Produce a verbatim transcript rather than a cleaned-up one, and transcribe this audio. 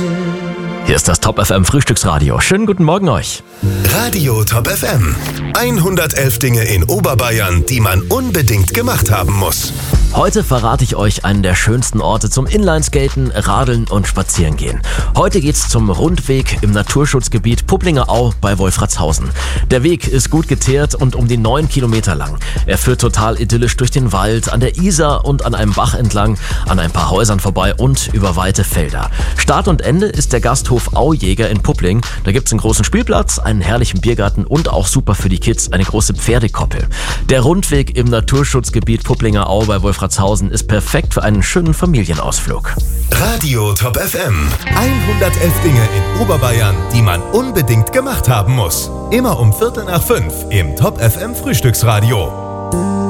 Hier ist das Top F M Frühstücksradio. Schönen guten Morgen euch. Radio Top F M. hundertelf Dinge in Oberbayern, die man unbedingt gemacht haben muss. Heute verrate ich euch einen der schönsten Orte zum Inlineskaten, Radeln und Spazierengehen. Heute geht's zum Rundweg im Naturschutzgebiet Pupplinger Au bei Wolfratshausen. Der Weg ist gut geteert und um die neun Kilometer lang. Er führt total idyllisch durch den Wald, an der Isar und an einem Bach entlang, an ein paar Häusern vorbei und über weite Felder. Start und Ende ist der Gasthof Aujäger in Puppling. Da gibt's einen großen Spielplatz, einen herrlichen Biergarten und auch super für die Kids eine große Pferdekoppel. Der Rundweg im Naturschutzgebiet Pupplinger Au bei Wolfratshausen ist perfekt für einen schönen Familienausflug. Radio Top F M. hundertelf Dinge in Oberbayern, die man unbedingt gemacht haben muss. Immer um Viertel nach fünf im Top F M Frühstücksradio.